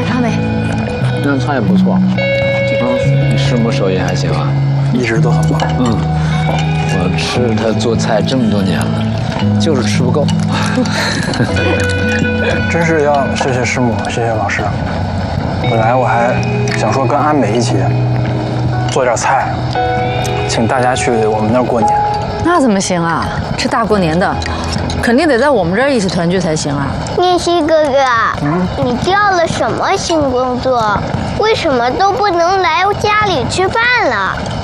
尝没？ 那菜也不错。你师母手艺还行啊？ 一直都很棒。 我吃他做菜这么多年了，就是吃不够。 真是要谢谢师母，谢谢老师。本来我还想说跟阿美一起做点菜，请大家去我们那儿过年。 那怎么行啊？这大过年的，肯定得在我们这儿一起团聚才行啊！ 念希哥哥，你调了什么新工作？为什么都不能来家里吃饭了？